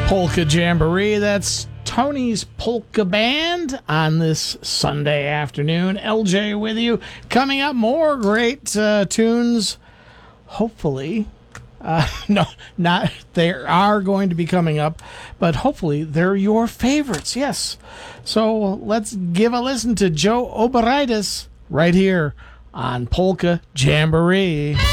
Polka Jamboree. That's Tony's Polka Band on this Sunday afternoon. LJ with you. Coming up, more great tunes. Hopefully. No, not they are going to be coming up, but hopefully they're your favorites. Yes. So let's give a listen to Joe Oberaitis right here on Polka Jamboree.